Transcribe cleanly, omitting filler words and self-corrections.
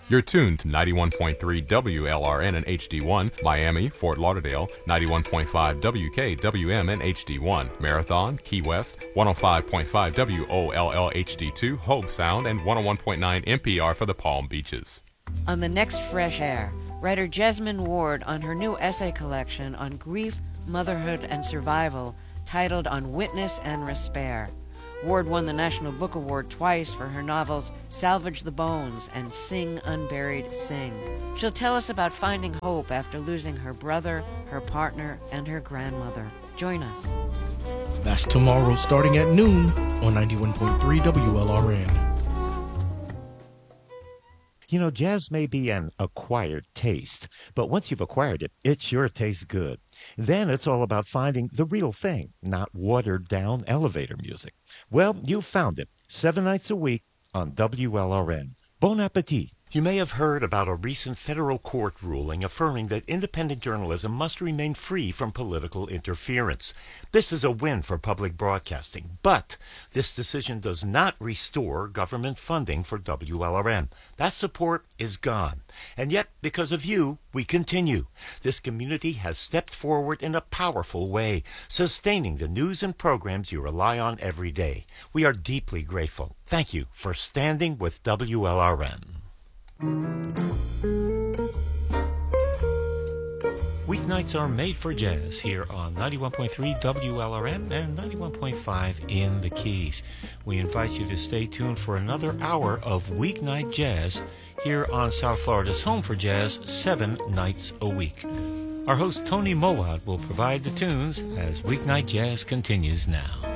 You're tuned to 91.3 WLRN and HD1, Miami, Fort Lauderdale, 91.5 WKWM and HD1, Marathon, Key West, 105.5 WOLL HD2, Hogue Sound, and 101.9 NPR for the Palm Beaches. On the next Fresh Air, writer Jesmyn Ward on her new essay collection on grief, motherhood, and survival titled On Witness and Respair. Ward won the National Book Award twice for her novels Salvage the Bones and Sing Unburied Sing. She'll tell us about finding hope after losing her brother, her partner, and her grandmother. Join us. That's tomorrow starting at noon on 91.3 WLRN. You know, jazz may be an acquired taste, but once you've acquired it, it sure tastes good. Then it's all about finding the real thing, not watered-down elevator music. Well, you've found it, 7 nights a week on WLRN. Bon appetit. You may have heard about a recent federal court ruling affirming that independent journalism must remain free from political interference. This is a win for public broadcasting, but this decision does not restore government funding for WLRN. That support is gone. And yet, because of you, we continue. This community has stepped forward in a powerful way, sustaining the news and programs you rely on every day. We are deeply grateful. Thank you for standing with WLRN. Weeknights are made for jazz here on 91.3 WLRN and 91.5 in the Keys. We invite you to stay tuned for another hour of weeknight jazz here on South Florida's Home for Jazz 7 nights a week. Our host Tony Mowat will provide the tunes as weeknight jazz continues now.